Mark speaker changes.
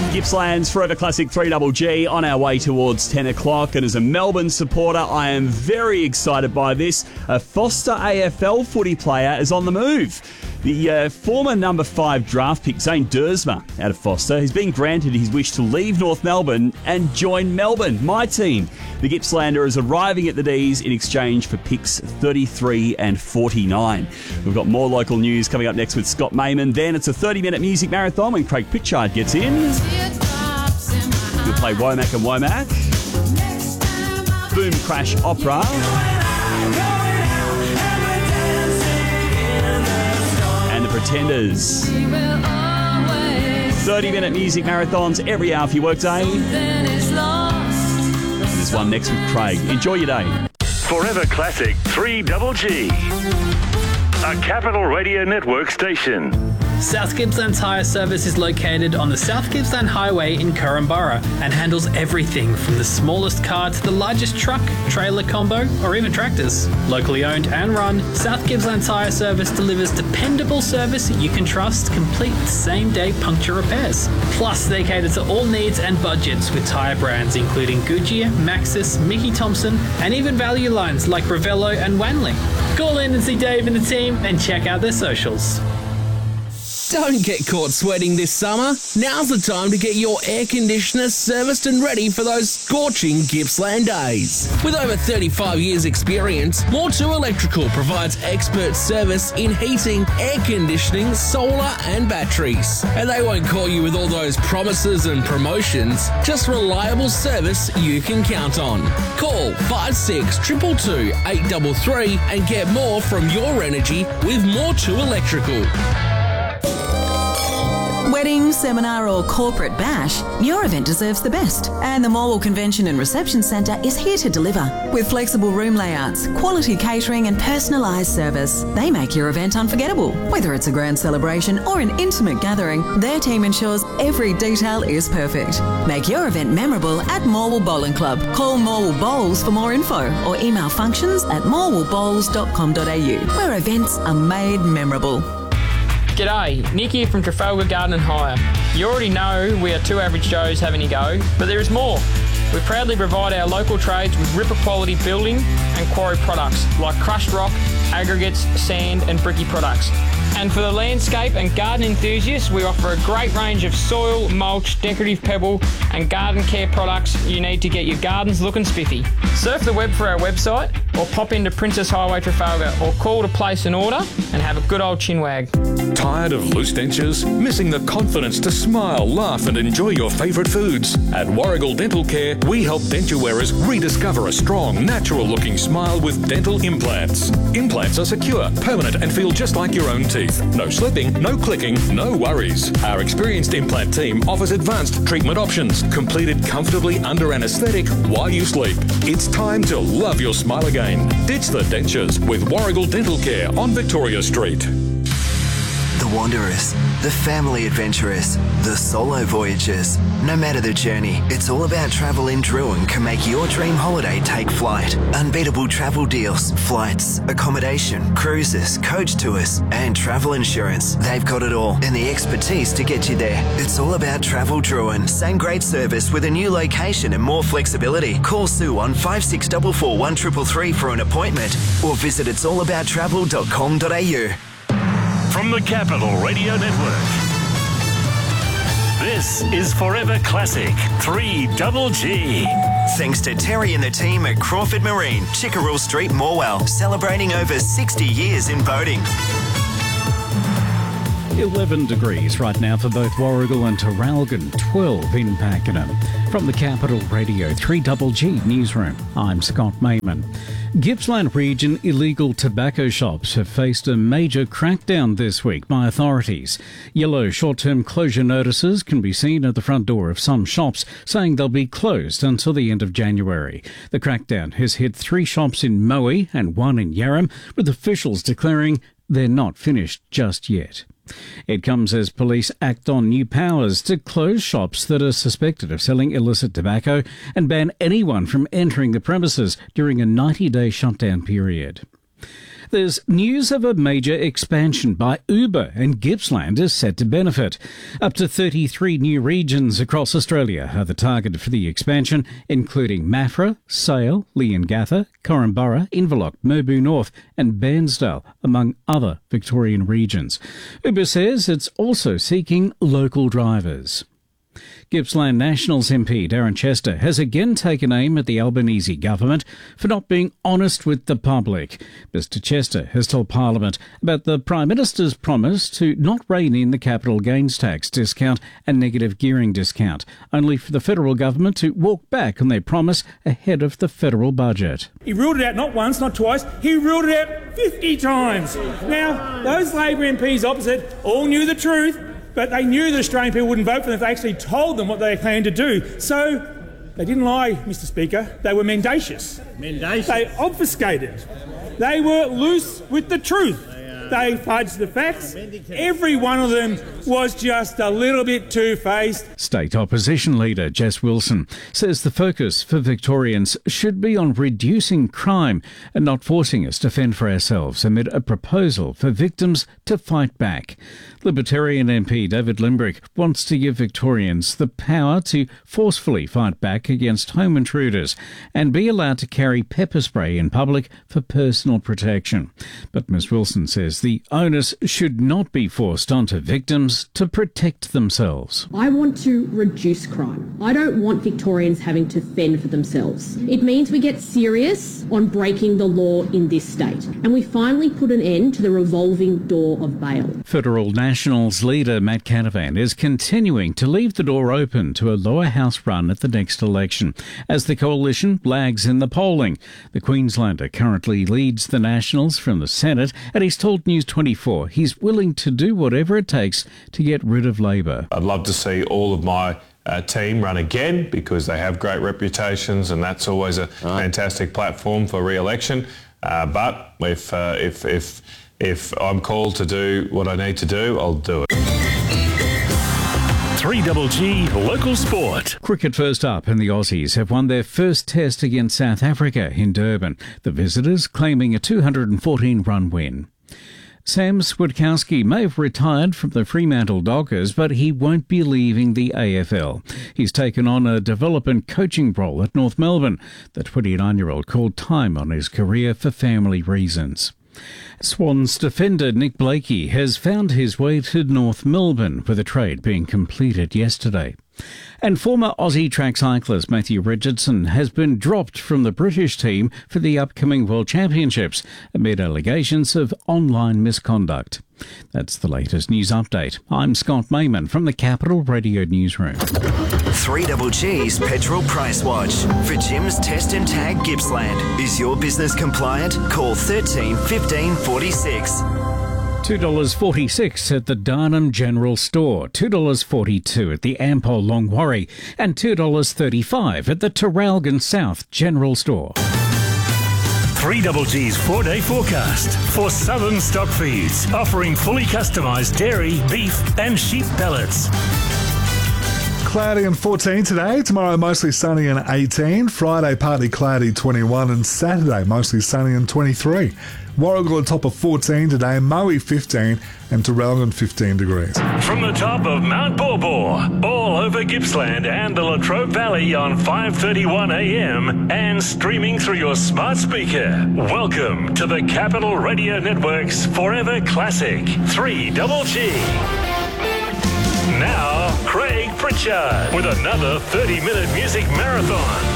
Speaker 1: Gippsland's Forever Classic 3GG on our way towards 10 o'clock. And as a Melbourne supporter, I am very excited by this. A Foster AFL footy player is on the move. The former number 5 draft pick, Zane Duursma, out of Foster, has been granted his wish to leave North Melbourne and join Melbourne, my team. The Gippslander is arriving at the D's in exchange for picks 33 and 49. We've got more local news coming up next with Scott Mayman. Then it's a 30-minute music marathon when Craig Pritchard gets in. You'll play Womack and Womack. Boom Crash Opera. And the Pretenders. 30-minute music marathons every hour for your workday. There's one next with Craig. Enjoy your day.
Speaker 2: Forever Classic 3GG. A Capital Radio Network station.
Speaker 3: South Gippsland's hire service is located on the South Gippsland Highway in Korumburra and handles everything from the smallest car to the largest truck, trailer combo, or even tractors. Locally owned and run, South Gippsland's hire service delivers dependable service you can trust, complete same-day puncture repairs. Plus, they cater to all needs and budgets with tyre brands including Goodyear, Maxxis, Mickey Thompson, and even value lines like Ravello and Wanley. Call in and see Dave and the team and check out their socials.
Speaker 4: Don't get caught sweating this summer. Now's the time to get your air conditioner serviced and ready for those scorching Gippsland days. With over 35 years experience, More2 Electrical provides expert service in heating, air conditioning, solar and batteries. And they won't call you with all those promises and promotions, just reliable service you can count on. Call 5622 833 and get more from your energy with More2 Electrical.
Speaker 5: Wedding, seminar or corporate bash, your event deserves the best. And the Morwell Convention and Reception Centre is here to deliver. With flexible room layouts, quality catering and personalised service, they make your event unforgettable. Whether it's a grand celebration or an intimate gathering, their team ensures every detail is perfect. Make your event memorable at Morwell Bowling Club. Call Morwell Bowls for more info or email functions@morwellbowls.com.au, where events are made memorable.
Speaker 6: G'day, Nick here from Trafalgar Garden and Hire. You already know we are two average Joes having a go, but there is more. We proudly provide our local trades with Ripper quality building and quarry products like crushed rock, aggregates, sand and bricky products. And for the landscape and garden enthusiasts, we offer a great range of soil, mulch, decorative pebble and garden care products you need to get your gardens looking spiffy. Surf the web for our website or pop into Princess Highway Trafalgar or call to place an order and have a good old chinwag.
Speaker 7: Tired of loose dentures? Missing the confidence to smile, laugh and enjoy your favourite foods? At Warrigal Dental Care, we help denture wearers rediscover a strong, natural-looking smile with dental implants. Implants are secure, permanent and feel just like your own teeth. No slipping, no clicking, no worries. Our experienced implant team offers advanced treatment options, completed comfortably under anaesthetic while you sleep. It's time to love your smile again. Ditch the dentures with Warrigal Dental Care on Victoria Street.
Speaker 8: The wanderers, the family adventurers, the solo voyagers. No matter the journey, it's all about travel in Drouin can make your dream holiday take flight. Unbeatable travel deals, flights, accommodation, cruises, coach tours and travel insurance. They've got it all and the expertise to get you there. It's all about Travel Drouin. Same great service with a new location and more flexibility. Call Sue on 5644 1333 for an appointment or visit it'sallabouttravel.com.au.
Speaker 2: From the Capital Radio Network, this is Forever Classic 3GG.
Speaker 8: Thanks to Terry and the team at Crawford Marine, Chickerell Street, Morwell, celebrating over 60 years in boating.
Speaker 9: 11 degrees right now for both Warrigal and Traralgon, 12 in Pakenham. From the Capital Radio 3GG Newsroom, I'm Scott Mayman. Gippsland region illegal tobacco shops have faced a major crackdown this week by authorities. Yellow short-term closure notices can be seen at the front door of some shops, saying they'll be closed until the end of January. The crackdown has hit 3 shops in Moe and 1 in Yarram, with officials declaring they're not finished just yet. It comes as police act on new powers to close shops that are suspected of selling illicit tobacco and ban anyone from entering the premises during a 90-day shutdown period. There's news of a major expansion by Uber, and Gippsland is set to benefit. Up to 33 new regions across Australia are the target for the expansion, including Maffra, Sale, Leongatha, Corumburra, Inverloch, Merbau North and Bairnsdale, among other Victorian regions. Uber says it's also seeking local drivers. Gippsland Nationals MP Darren Chester has again taken aim at the Albanese government for not being honest with the public. Mr Chester has told Parliament about the Prime Minister's promise to not rein in the capital gains tax discount and negative gearing discount, only for the federal government to walk back on their promise ahead of the federal budget.
Speaker 10: He ruled it out not once, not twice, he ruled it out 50 times. Now, those Labor MPs opposite all knew the truth, but they knew that Australian people wouldn't vote for them if they actually told them what they planned to do. So they didn't lie, Mr Speaker. They were mendacious. They obfuscated. They were loose with the truth. They fudged the facts. Every one of them was just a little bit two-faced.
Speaker 9: State Opposition Leader Jess Wilson says the focus for Victorians should be on reducing crime and not forcing us to fend for ourselves amid a proposal for victims to fight back. Libertarian MP David Limbrick wants to give Victorians the power to forcefully fight back against home intruders and be allowed to carry pepper spray in public for personal protection. But Ms Wilson says the onus should not be forced onto victims to protect themselves.
Speaker 11: I want to reduce crime. I don't want Victorians having to fend for themselves. It means we get serious on breaking the law in this state, and we finally put an end to the revolving door of bail.
Speaker 9: Federal Nationals leader Matt Canavan is continuing to leave the door open to a lower house run at the next election as the coalition lags in the polling. The Queenslander currently leads the Nationals from the Senate, and he's told News 24 he's willing to do whatever it takes to get rid of Labor.
Speaker 12: I'd love to see all of my team run again because they have great reputations and that's always a fantastic platform for re-election. But if I'm called to do what I need to do, I'll do it.
Speaker 2: 3GG Local Sport.
Speaker 9: Cricket first up, and the Aussies have won their first test against South Africa in Durban, the visitors claiming a 214-run win. Sam Switkowski may have retired from the Fremantle Dockers, but he won't be leaving the AFL. He's taken on a development coaching role at North Melbourne. The 29-year-old called time on his career for family reasons. Swans defender Nick Blakey has found his way to North Melbourne, with a trade being completed yesterday. And former Aussie track cyclist Matthew Richardson has been dropped from the British team for the upcoming World Championships amid allegations of online misconduct. That's the latest news update. I'm Scott Mayman from the Capital Radio Newsroom.
Speaker 8: 3GG's Petrol Price Watch. For Jim's Test and Tag Gippsland. Is your business compliant? Call 13 15 46.
Speaker 9: $2.46 at the Darnham General Store, $2.42 at the Ampol Longwarry, and $2.35 at the Terralgan South General Store.
Speaker 2: 3GG's 4-day forecast for Southern Stock Feeds, offering fully customised dairy, beef and sheep pellets.
Speaker 13: Cloudy and 14 today. Tomorrow mostly sunny and 18. Friday partly cloudy 21 and Saturday mostly sunny and 23. Warragul on top of 14 today, Moe 15 and Terralgan 15 degrees.
Speaker 2: From the top of Mount Borbor, all over Gippsland and the Latrobe Valley on 5:31 a.m. and streaming through your smart speaker. Welcome to the Capital Radio Network's Forever Classic 3GG. Now, Craig Pritchard with another 30-minute music marathon.